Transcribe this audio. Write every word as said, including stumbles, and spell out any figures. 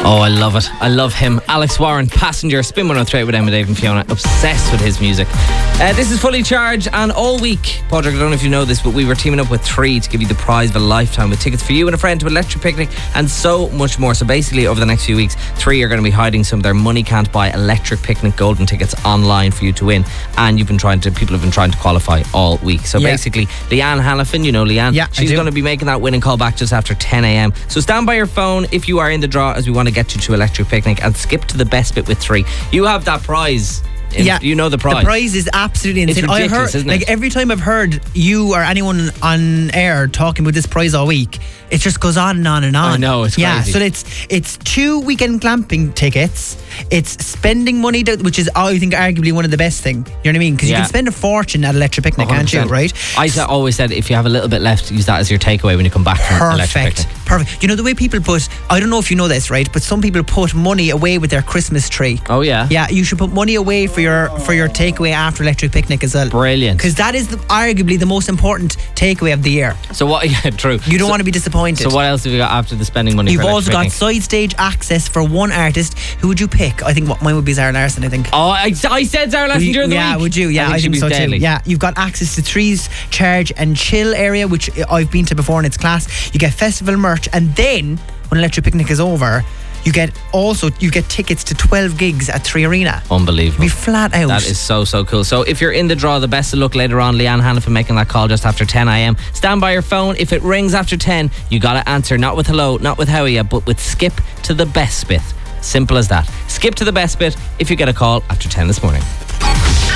Oh, I love it. I love him. Alex Warren, Passenger, Spin one oh three with Emma, Dave and Fiona. Obsessed with his music. Uh, this is Fully Charged, and all week, Padraig, I don't know if you know this, but we were teaming up with Three to give you the prize of a lifetime with tickets for you and a friend to Electric Picnic and so much more. So basically, over the next few weeks, Three are going to be hiding some of their Money Can't Buy Electric Picnic golden tickets online for you to win. And you've been trying to, people have been trying to qualify all week. So yeah. basically, Leanne Hannafin, you know Leanne, yeah, she's going to be making that winning call back just after ten a.m. So stand by your phone if you are in the draw, as we want to get you to Electric Picnic, and skip to the best bit with Three. You have that prize. In, yeah, you know the prize. The prize is absolutely insane. It's ridiculous, I heard, isn't like it? every time I've heard you or anyone on air talking about this prize all week, it just goes on and on and on. I know, it's yeah, crazy. so it's it's two weekend glamping tickets. It's spending money, that, which is I think arguably one of the best thing. You know what I mean? Because Yeah. you can spend a fortune at Electric Picnic, one hundred percent. can't you? Right? I sa- always said if you have a little bit left, use that as your takeaway when you come back from Electric Perfect. Picnic. Perfect. You know the way people put, I don't know if you know this, right? But some people put money away with their Christmas tree. Oh yeah. Yeah, you should put money away for your for your takeaway after Electric Picnic as well. Brilliant. Because that is the, arguably the most important takeaway of the year. So what? Yeah, true. You don't so, want to be disappointed. So what else have you got after the spending money? You've for also Electric got Picnic? side stage access for one artist. Who would you pick? I think what mine would be Zara Larsson, I think. Oh, I, I said Zara Larsson during the yeah, week. would you? Yeah, I I think, think, she'd be so deadly. too. Yeah, you've got access to Three's Charge and Chill area, which I've been to before and it's class. You get festival merch, and then when Electric Picnic is over, you get also you get tickets to twelve gigs at Three Arena. Unbelievable. Be flat out. That is so, so cool. So if you're in the draw, the best of luck later on. Leanne Hannafin making that call just after ten a.m. Stand by your phone. If it rings after ten, you got to answer. Not with hello, not with how are you, but with skip to the best bit. Simple as that. Skip to the best bit if you get a call after ten this morning.